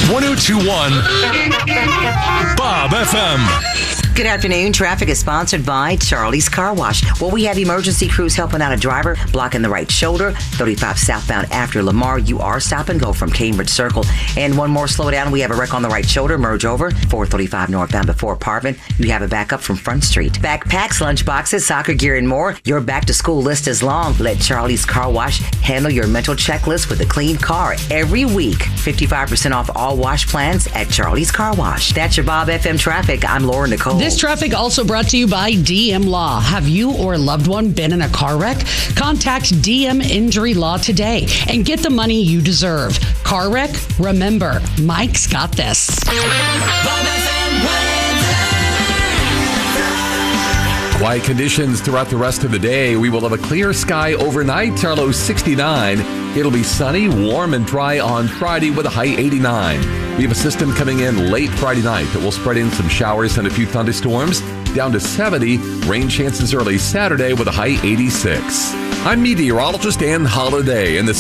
1021 Bob FM. Good afternoon. Traffic is sponsored by Charlie's Car Wash. Well, we have emergency crews helping out a driver, blocking the right shoulder, 35 southbound after Lamar. You are stop and go from Cambridge Circle. And one more slowdown. We have a wreck on the right shoulder, merge over, 435 northbound before Parvin. You have a backup from Front Street. Backpacks, lunchboxes, soccer gear, and more. Your back-to-school list is long. Let Charlie's Car Wash handle your mental checklist with a clean car every week. 55% off all wash plans at Charlie's Car Wash. That's your Bob FM traffic. I'm Laura Nicole. This traffic also brought to you by DM Law. Have you or a loved one been in a car wreck? Contact DM Injury Law today and get the money you deserve. Car wreck? Remember, Mike's got this. Quiet conditions throughout the rest of the day. We will have a clear sky overnight. Our low 69. It'll be sunny, warm, and dry on Friday with a high 89. We have a system coming in late Friday night that will spread in some showers and a few thunderstorms. Down to 70. Rain chances early Saturday with a high 86. I'm meteorologist Ann Holiday, and the